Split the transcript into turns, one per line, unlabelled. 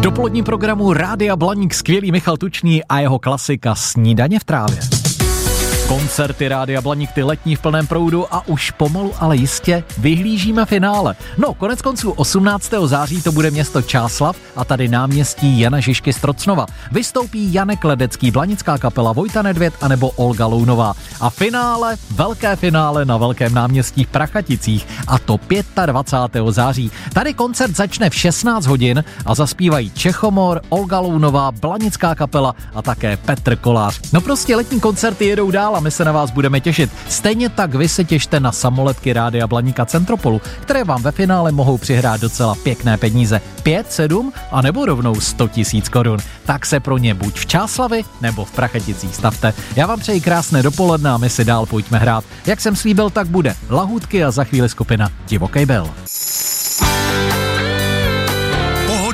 dopoledním programu Rádia Blaník skvělý Michal Tučný a jeho klasika Snídaně v trávě. Koncerty Rádia Blaník, ty letní v plném proudu a už pomalu, ale jistě vyhlížíme finále. No, konec konců 18. září to bude město Čáslav a tady náměstí Jana Žižky z Trocnova. Vystoupí Janek Ledecký, blanická kapela Vojta Nedvěd anebo Olga Lounová. A finále, velké finále na Velkém náměstí v Prachaticích a to 25. září. Tady koncert začne v 16 hodin a zaspívají Čechomor, Olga Lounová, blanická kapela a také Petr Kolář. No prostě letní koncerty jedou dál a my se na vás budeme těšit. Stejně tak vy se těšte na samoletky Rádia Blaníka Centropolu, které vám ve finále mohou přihrát docela pěkné peníze. 5, 7 a nebo rovnou 100 000 korun. Tak se pro ně buď v Čáslavi nebo v Prachaticích stavte. Já vám přeji krásné dopoledne a my si dál pojďme hrát. Jak jsem slíbil, tak bude lahůdky a za chvíli skupina Divokej Bell.